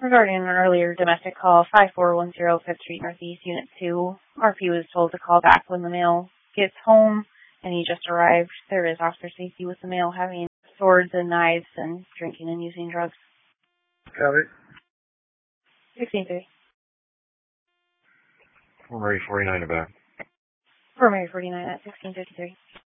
Regarding an earlier domestic call, 5410 5th Street Northeast, Unit 2, RP was told to call back when the male gets home, and he just arrived. There is officer safety with the male having swords and knives and drinking and using drugs. Copy. 16-3. Mary 49 back. For Mary 49 at 1653.